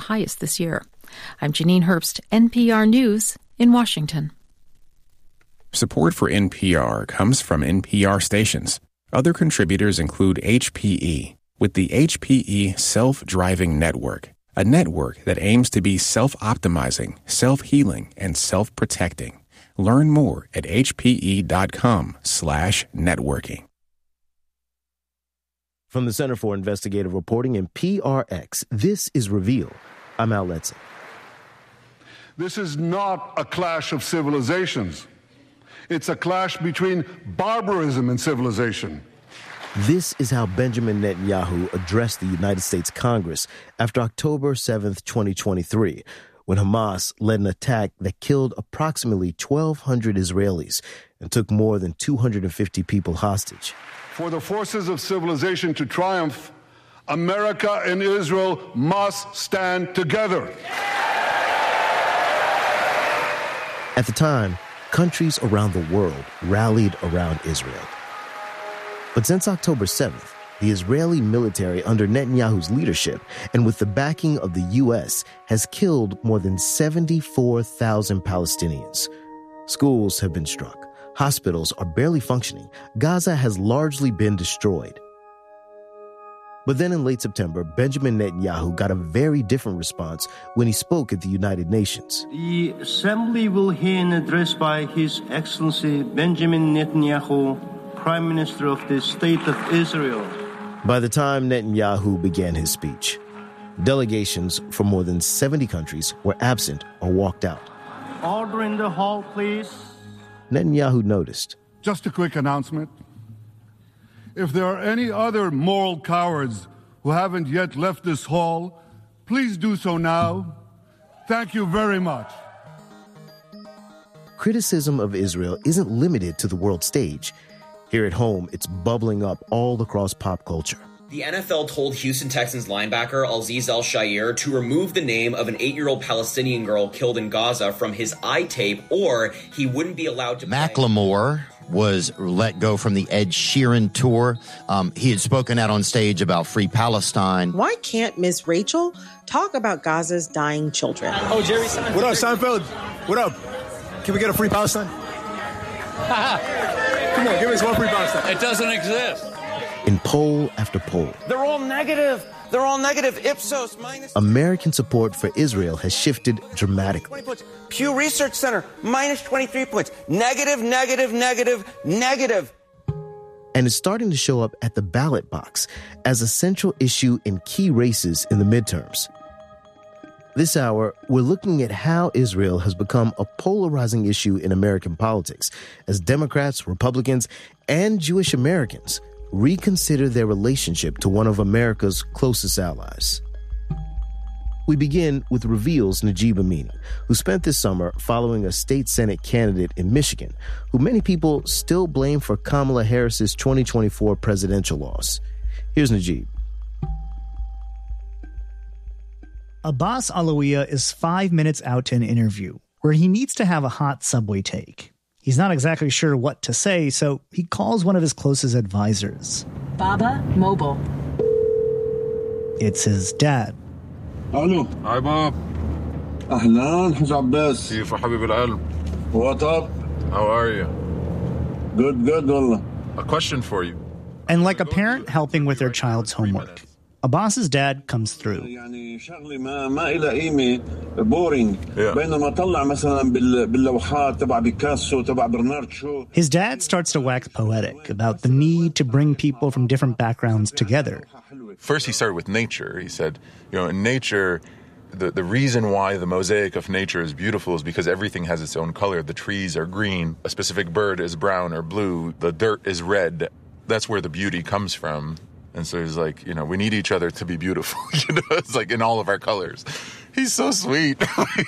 highest this year. I'm Janine Herbst, NPR News in Washington. Support for NPR comes from NPR stations. Other contributors include HPE, with the HPE Self-Driving Network, a network that aims to be self-optimizing, self-healing, and self-protecting. Learn more at hpe.com/networking. From the Center for Investigative Reporting and PRX, this is Reveal. I'm Al Letson. This is not a clash of civilizations. It's a clash between barbarism and civilization. This is how Benjamin Netanyahu addressed the United States Congress after October 7th, 2023, when Hamas led an attack that killed approximately 1,200 Israelis and took more than 250 people hostage. For the forces of civilization to triumph, America and Israel must stand together. At the time, countries around the world rallied around Israel. But since October 7th, the Israeli military under Netanyahu's leadership and with the backing of the U.S. has killed more than 74,000 Palestinians. Schools have been struck. Hospitals are barely functioning. Gaza has largely been destroyed. But then in late September, Benjamin Netanyahu got a very different response when he spoke at the United Nations. The Assembly will hear an address by His Excellency Benjamin Netanyahu, Prime Minister of the State of Israel. By the time Netanyahu began his speech, delegations from more than 70 countries were absent or walked out. Order in the hall, please. Netanyahu noticed. Just a quick announcement. If there are any other moral cowards who haven't yet left this hall, please do so now. Thank you very much. Criticism of Israel isn't limited to the world stage. Here at home, it's bubbling up all across pop culture. The NFL told Houston Texans linebacker Azeez Al-Shaair to remove the name of an 8-year-old Palestinian girl killed in Gaza from his eye tape, or he wouldn't be allowed to Macklemore was let go from the Ed Sheeran tour. He had spoken out on stage about Free Palestine. Why can't Miss Rachel talk about Gaza's dying children? Oh, Jerry Seinfeld. What up, Seinfeld? What up? Can we get a Free Palestine? Come on, give us one Free Palestine. It doesn't exist. In poll after poll, they're all negative. They're all negative. Ipsos minus. American support for Israel has shifted dramatically. Pew Research Center, minus 23 points. Negative, negative, negative, negative. And it's starting to show up at the ballot box as a central issue in key races in the midterms. This hour, we're looking at how Israel has become a polarizing issue in American politics as Democrats, Republicans, and Jewish Americans reconsider their relationship to one of America's closest allies. We begin with Reveal's Najib Amini, who spent this summer following a state Senate candidate in Michigan, who many people still blame for Kamala Harris's 2024 presidential loss. Here's Najib. Abbas Alawiya is 5 minutes out to an interview where he needs to have a hot subway take. He's not exactly sure what to say, so he calls one of his closest advisors. Baba Mobile. It's his dad. Hello. Hi, Bob. Ahlan, Haj Abbas. كيف حبيب القلب? What up? How are you? Good, wallah. A question for you. And like a parent helping with their child's homework, Abbas's dad comes through. His dad starts to wax poetic about the need to bring people from different backgrounds together. First, he started with nature. He said, in nature, the reason why the mosaic of nature is beautiful is because everything has its own color. The trees are green, a specific bird is brown or blue, the dirt is red. That's where the beauty comes from. And so he's like, we need each other to be beautiful. It's like in all of our colors. He's so sweet.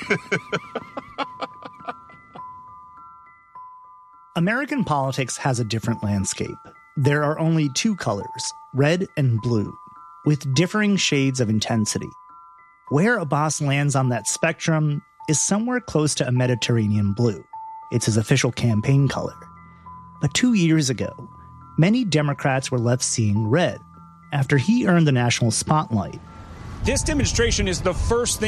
American politics has a different landscape. There are only two colors, red and blue, with differing shades of intensity. Where Abbas lands on that spectrum is somewhere close to a Mediterranean blue. It's his official campaign color. But 2 years ago, many Democrats were left seeing red after he earned the national spotlight. This demonstration is the first thing